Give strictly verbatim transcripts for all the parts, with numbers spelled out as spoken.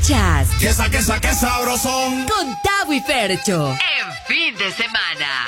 Escuchas Que saque, saque sabrosón con Tavo y Fercho en fin de semana.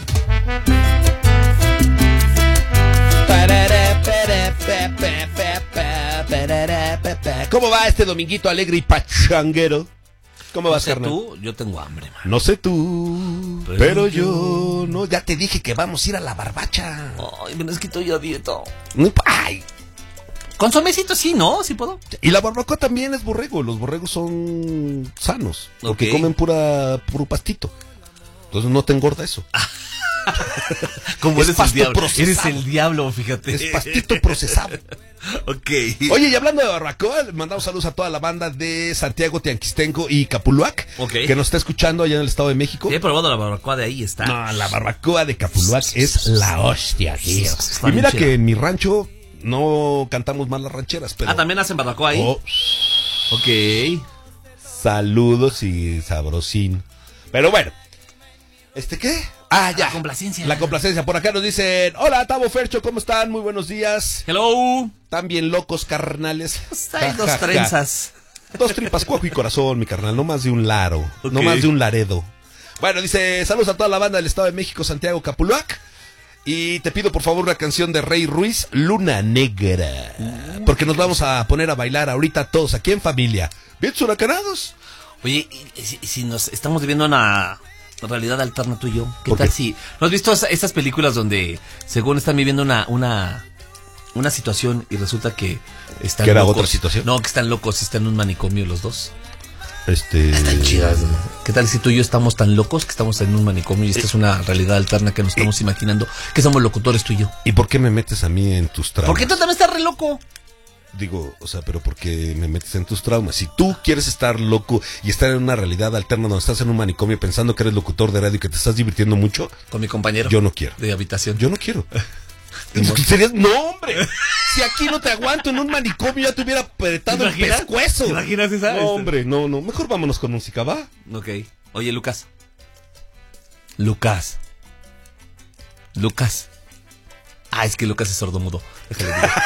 ¿Cómo va este dominguito alegre y pachanguero? ¿Cómo vas, no sé carnal? tú, yo tengo hambre, man. No sé tú, pero, Pero yo... No, ya te dije que vamos a ir a la barbacha. Ay, pero es que estoy a dieta. Ay. Consomecito sí, ¿no? ¿Sí puedo? Y la barbacoa también es borrego. Los borregos son sanos, porque Ok. comen pura puro pastito. Entonces no te engorda eso. Como Es eres el pasto diablo. procesado. Eres el diablo, fíjate. Es pastito procesado. Ok. Oye, y hablando de barbacoa, le mandamos saludos a toda la banda de Santiago, Tianquistenco y Capuluac, Ok. que nos está escuchando allá en el Estado de México. Sí, he probado la barbacoa de ahí, está. No, la barbacoa de Capuluac es la hostia, tío. Está Y mira bien chida. que en mi rancho no cantamos más las rancheras, pero... Ah, ¿también hacen barbacoa ahí? Oh, Ok. saludos y sabrosín. Pero bueno, ¿este qué? Ah, ya. La complacencia. La complacencia. Por acá nos dicen, hola, Tavo, Fercho, ¿cómo están? Muy buenos días. Hello. ¿Están bien locos, carnales? Pues hay Ja, dos ja, ja. trenzas. Dos tripas, cuajo y corazón, mi carnal, no más de un laro, Ok. no más de un laredo. Bueno, dice, saludos a toda la banda del Estado de México, Santiago, Capuluac. Y te pido por favor una canción de Rey Ruiz, Luna Negra. Porque nos vamos a poner a bailar ahorita todos aquí en familia. ¿Bien huracanados? Oye, y- y si, si nos estamos viviendo una realidad alterna tú y yo, ¿qué ¿Por tal qué? si... ¿No has visto esa- esas películas donde según están viviendo una una una situación y resulta que están ¿Que era locos? otra situación? No, que están locos y están en un manicomio los dos. Este... Están chidas, ¿no? ¿Qué tal si tú y yo estamos tan locos que estamos en un manicomio y esta es una realidad alterna que nos estamos imaginando que somos locutores tú y yo? ¿Y por qué me metes a mí en tus traumas? ¿Por qué tú también estás re loco? Digo, o sea, pero ¿por qué me metes en tus traumas? Si tú quieres estar loco y estar en una realidad alterna donde estás en un manicomio pensando que eres locutor de radio y que te estás divirtiendo mucho, Con mi compañero. yo no quiero. De habitación. Yo no quiero. Serías- no, hombre. Si aquí no te aguanto en un manicomio, ya te hubiera apretado el imaginas? pescuezo. ¿Te imaginas esa? No, hombre, no, no. Mejor vámonos con música, ¿va? Ok. Oye, Lucas. Lucas. Lucas. Ah, es que Lucas es sordomudo. Déjale digo.